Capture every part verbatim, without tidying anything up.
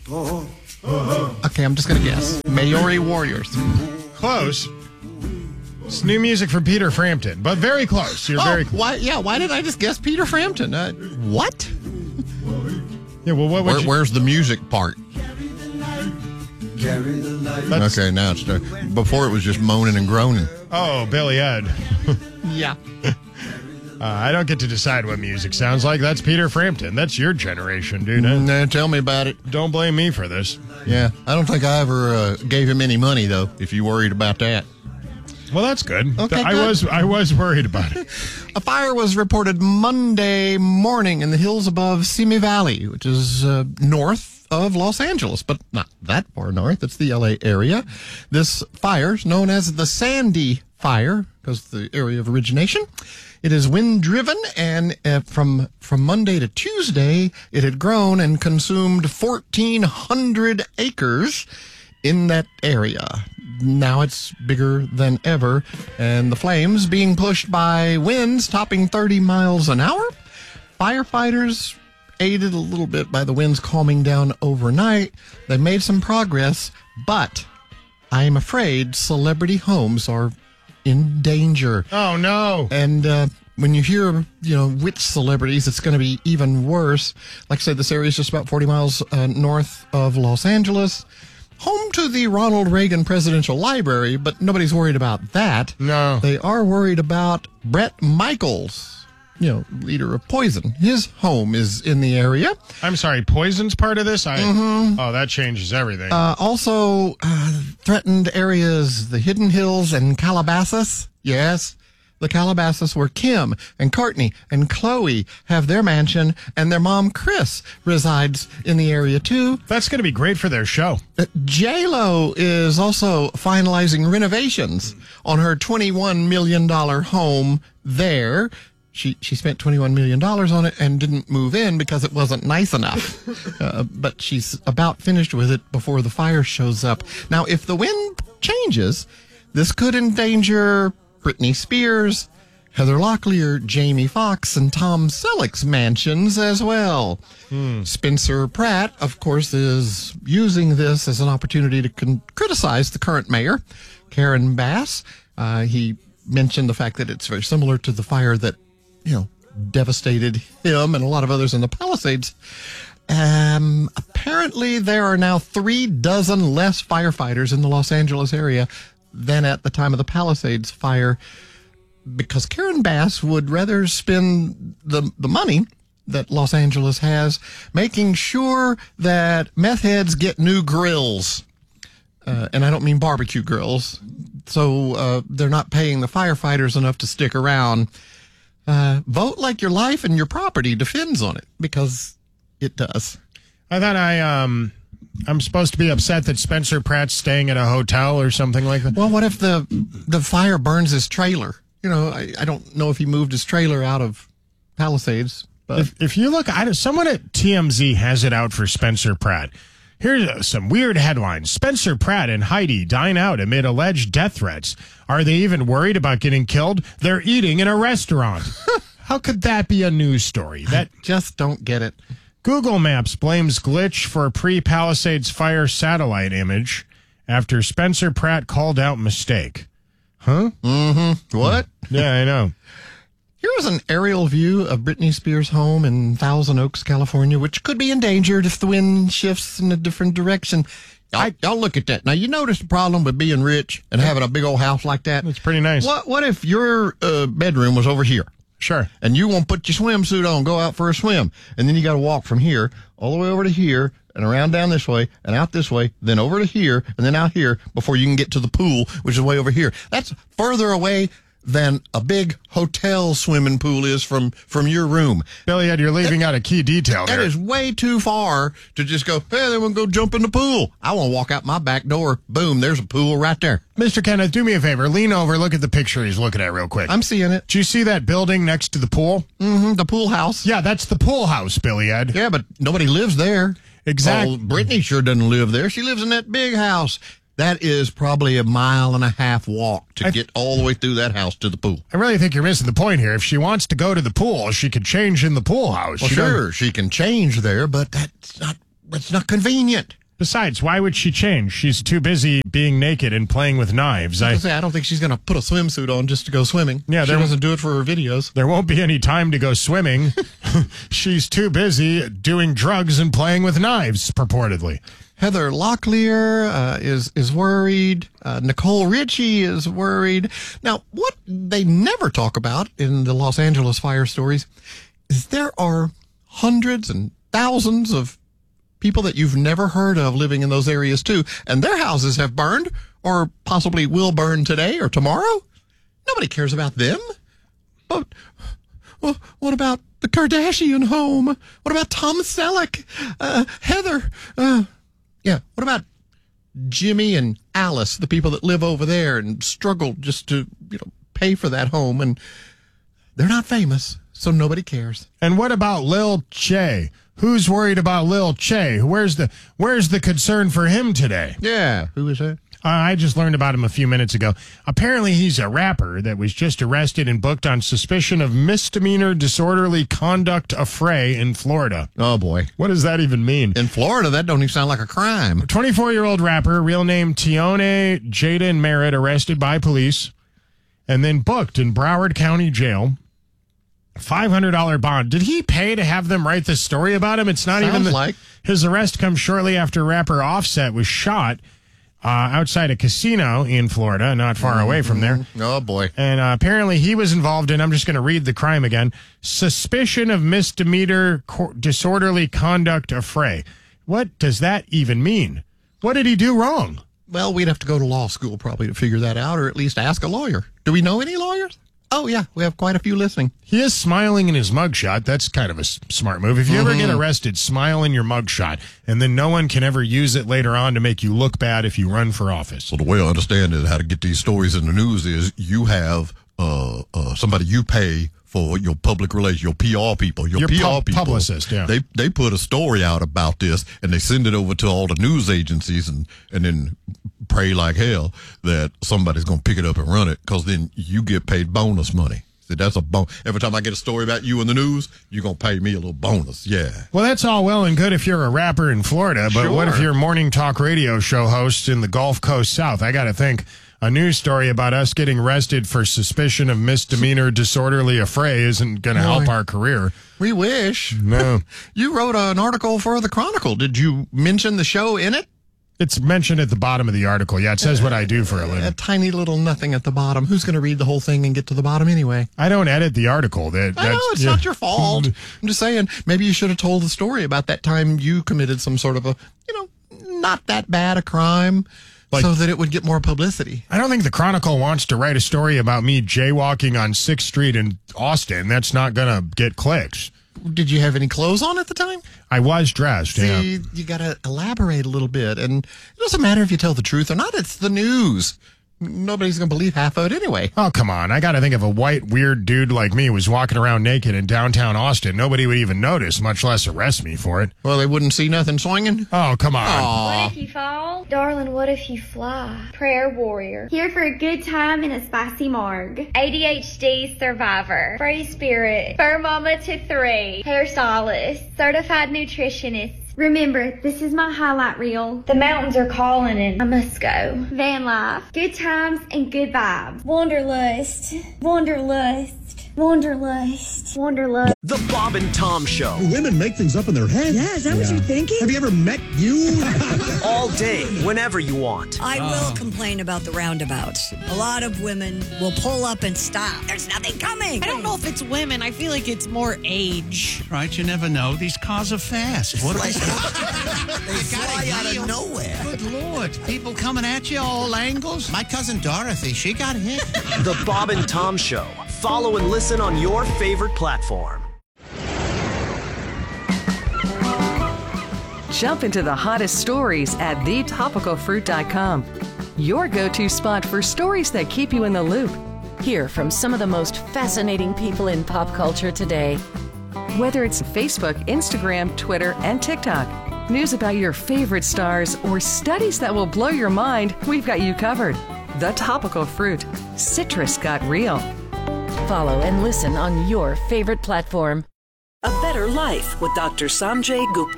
Okay, I'm just going to guess. Maori Warriors. Close. It's new music from Peter Frampton, but very close. You're oh, very close. Why, yeah, why did I just guess Peter Frampton? Uh, what? Yeah, well, what would Where, you... Where's the music part? That's... Okay, now it's done. Before it was just moaning and groaning. Oh, Billy Ed. Yeah. uh, I don't get to decide what music sounds like. That's Peter Frampton. That's your generation, dude. Nah, tell me about it. Don't blame me for this. Yeah, I don't think I ever uh, gave him any money, though, if you worried about that. Well, that's good. Okay, I good. was I was worried about it. A fire was reported Monday morning in the hills above Simi Valley, which is uh, north of Los Angeles, but not that far north. It's the L A area. This fire is known as the Sandy Fire because of the area of origination. It is wind-driven, and uh, from from Monday to Tuesday, it had grown and consumed fourteen hundred acres in that area. Now it's bigger than ever, and the flames being pushed by winds topping thirty miles an hour. Firefighters, aided a little bit by the winds calming down overnight, they made some progress, but I'm afraid celebrity homes are in danger. Oh, no. And uh, when you hear, you know, which celebrities, it's going to be even worse. Like I said, this area is just about forty miles uh, north of Los Angeles. Home to the Ronald Reagan Presidential Library, but nobody's worried about that. No. They are worried about Bret Michaels, you know, leader of Poison. His home is in the area. I'm sorry, Poison's part of this? I Mm-hmm. Oh, that changes everything. Uh, also, uh, threatened areas, the Hidden Hills and Calabasas. Yes, the Calabasas where Kim and Courtney and Chloe have their mansion, and their mom, Chris, resides in the area, too. That's going to be great for their show. Uh, J-Lo is also finalizing renovations on her twenty-one million dollars home there. She she spent twenty-one million dollars on it and didn't move in because it wasn't nice enough. uh, but she's about finished with it before the fire shows up. Now, if the wind changes, this could endanger Britney Spears, Heather Locklear, Jamie Foxx, and Tom Selleck's mansions as well. Hmm. Spencer Pratt, of course, is using this as an opportunity to con- criticize the current mayor, Karen Bass. Uh, he mentioned the fact that it's very similar to the fire that, you know, devastated him and a lot of others in the Palisades. Um, apparently, there are now three dozen less firefighters in the Los Angeles area than at the time of the Palisades fire, because Karen Bass would rather spend the the money that Los Angeles has making sure that meth heads get new grills. Uh, and I don't mean barbecue grills. So uh, they're not paying the firefighters enough to stick around. Uh, vote like your life and your property depends on it, because it does. I thought I, um... I'm supposed to be upset that Spencer Pratt's staying at a hotel or something like that. Well, what if the the fire burns his trailer? You know, I, I don't know if he moved his trailer out of Palisades. But if, if you look, I, someone at T M Z has it out for Spencer Pratt. Here's uh, some weird headlines. Spencer Pratt and Heidi dine out amid alleged death threats. Are they even worried about getting killed? They're eating in a restaurant. How could that be a news story? That I just don't get it. Google Maps blames glitch for pre-Palisades fire satellite image after Spencer Pratt called out mistake. Huh? Mm-hmm. What? Yeah, I know. Here is an aerial view of Britney Spears' home in Thousand Oaks, California, which could be endangered if the wind shifts in a different direction. I, I'll look at that. Now, you notice the problem with being rich and having a big old house like that? It's pretty nice. What, what if your uh, bedroom was over here? Sure. And you want to put your swimsuit on, go out for a swim. And then you got to walk from here all the way over to here and around down this way and out this way, then over to here and then out here before you can get to the pool, which is way over here. That's further away than a big hotel swimming pool is from, from your room. Billy Ed, you're leaving that, out a key detail That there. is way too far to just go, hey, then we'll go jump in the pool. I want to walk out my back door. Boom, there's a pool right there. Mister Kenneth, do me a favor. Lean over. Look at the picture he's looking at real quick. I'm seeing it. Do you see that building next to the pool? Mm-hmm, the pool house. Yeah, that's the pool house, Billy Ed. Yeah, but nobody lives there. Exactly. Oh, Brittany sure doesn't live there. She lives in that big house. That is probably a mile and a half walk to I, get all the way through that house to the pool. I really think you're missing the point here. If she wants to go to the pool, she could change in the pool house. Well, she sure, she can change there, but that's not it's not convenient. Besides, why would she change? She's too busy being naked and playing with knives. I, I, say, I don't think she's going to put a swimsuit on just to go swimming. Yeah, she there- doesn't do it for her videos. there won't be any time to go swimming. She's too busy doing drugs and playing with knives, purportedly. Heather Locklear uh, is is worried. Uh, Nicole Richie is worried. Now, what they never talk about in the Los Angeles fire stories is there are hundreds and thousands of people that you've never heard of living in those areas too, and their houses have burned or possibly will burn today or tomorrow. Nobody cares about them. But well, what about the Kardashian home? What about Tom Selleck? Uh, Heather? Uh, yeah, what about Jimmy and Alice, the people that live over there and struggle just to, you know, pay for that home, and they're not famous, so nobody cares. And what about Lil Che? Who's worried about Lil Che? Where's the Where's the concern for him today? Yeah, who is that? Uh, I just learned about him a few minutes ago. Apparently, he's a rapper that was just arrested and booked on suspicion of misdemeanor disorderly conduct affray in Florida. Oh, boy. What does that even mean? In Florida, that don't even sound like a crime. twenty-four-year-old rapper, real name Tione Jaden Merritt, arrested by police and then booked in Broward County Jail. five hundred dollars bond. Did he pay to have them write this story about him? It's not Sounds even the, like. His arrest comes shortly after rapper Offset was shot uh, outside a casino in Florida, not far away from there. Oh, boy. And uh, apparently he was involved in, I'm just going to read the crime again, suspicion of misdemeanor co- disorderly conduct affray. What does that even mean? What did he do wrong? Well, we'd have to go to law school probably to figure that out, or at least ask a lawyer. Do we know any lawyers? Oh, yeah, we have quite a few listening. He is smiling in his mugshot. That's kind of a s- smart move. If you ever get arrested, smile in your mugshot, and then no one can ever use it later on to make you look bad if you run for office. So the way I understand it, how to get these stories in the news is you have uh, uh, somebody you pay for your public relations, your P R people, your, Your P R pub- people. publicist, yeah. They they put a story out about this and they send it over to all the news agencies and, and then pray like hell that somebody's going to pick it up and run it, because then you get paid bonus money. See, that's a bon- Every time I get a story about you in the news, you're going to pay me a little bonus. Yeah. Well, that's all well and good if you're a rapper in Florida, but what if Sure. you're a morning talk radio show host in the Gulf Coast South? I got to think a news story about us getting arrested for suspicion of misdemeanor disorderly affray isn't going to help Boy. our career. We wish. No. You wrote an article for the Chronicle. Did you mention the show in it? It's mentioned at the bottom of the article. Yeah, it says what I do for a A living. tiny little nothing at the bottom. Who's going to read the whole thing and get to the bottom anyway? I don't edit the article. That, I know, that's- it's yeah. not your fault. I'm just saying, maybe you should have told the story about that time you committed some sort of a, you know, not that bad a crime, Like- so that it would get more publicity. I don't think the Chronicle wants to write a story about me jaywalking on sixth Street in Austin. That's not going to get clicks. Did you have any clothes on at the time? I was dressed, yeah. See, you got to elaborate a little bit. And it doesn't matter if you tell the truth or not. It's the news. Nobody's going to believe half of it anyway. Oh, come on. I got to think if a white, weird dude like me was walking around naked in downtown Austin, nobody would even notice, much less arrest me for it. Well, they wouldn't see nothing swinging. Oh, come on. What if you fall? Darling, what if you fly? Prayer warrior. Here for a good time in a spicy marg. A D H D survivor. Free spirit. Fur mama to three. Hairstylist. Certified nutritionist. Remember, this is my highlight reel. The mountains are calling and I must go. Van life. Good times and good vibes. Wanderlust. Wanderlust. Wanderlust. Wanderlust. The Bob and Tom Show. Women make things up in their head. Yeah, is that what you're thinking? Have you ever met you? All day, whenever you want. I will complain about the roundabouts. A lot of women will pull up and stop. There's nothing coming. I don't know if it's women. I feel like it's more age. Right, you never know. These cars are fast. What they fly out of nowhere. Good Lord. People coming at you all angles. My cousin Dorothy, she got hit. The Bob and Tom Show. Follow and listen on your favorite platform. Jump into the hottest stories at the topical fruit dot com. Your go-to spot for stories that keep you in the loop. Hear from some of the most fascinating people in pop culture today. Whether it's Facebook, Instagram, Twitter, and TikTok, news about your favorite stars, or studies that will blow your mind, we've got you covered. The Topical Fruit. Citrus got real. Follow and listen on your favorite platform. A Better Life with Doctor Sanjay Gupta.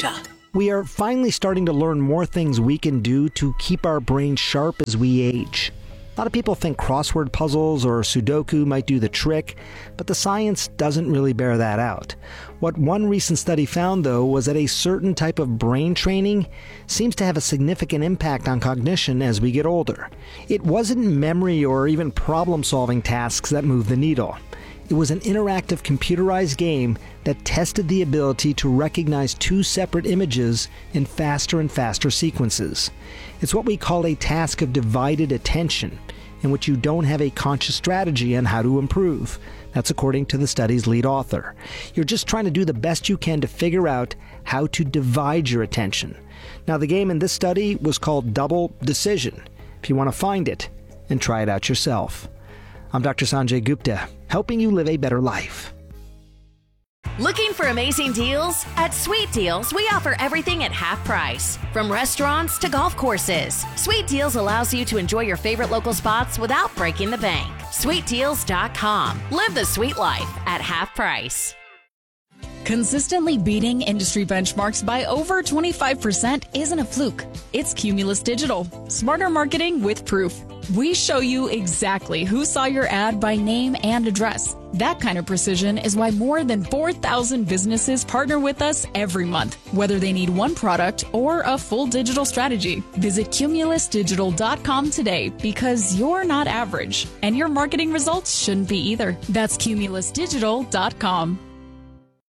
We are finally starting to learn more things we can do to keep our brains sharp as we age. A lot of people think crossword puzzles or Sudoku might do the trick, but the science doesn't really bear that out. What one recent study found, though, was that a certain type of brain training seems to have a significant impact on cognition as we get older. It wasn't memory or even problem-solving tasks that moved the needle. It was an interactive computerized game that tested the ability to recognize two separate images in faster and faster sequences. It's what we call a task of divided attention, in which you don't have a conscious strategy on how to improve. That's according to the study's lead author. You're just trying to do the best you can to figure out how to divide your attention. Now, the game in this study was called Double Decision, if you want to find it and try it out yourself. I'm Doctor Sanjay Gupta, helping you live a better life. Looking for amazing deals? At Sweet Deals, we offer everything at half price. From restaurants to golf courses, Sweet Deals allows you to enjoy your favorite local spots without breaking the bank. sweet deals dot com. Live the sweet life at half price. Consistently beating industry benchmarks by over twenty-five percent isn't a fluke. It's Cumulus Digital. Smarter marketing with proof. We show you exactly who saw your ad by name and address. That kind of precision is why more than four thousand businesses partner with us every month, whether they need one product or a full digital strategy. Visit Cumulus Digital dot com today, because you're not average, and your marketing results shouldn't be either. That's Cumulus Digital dot com.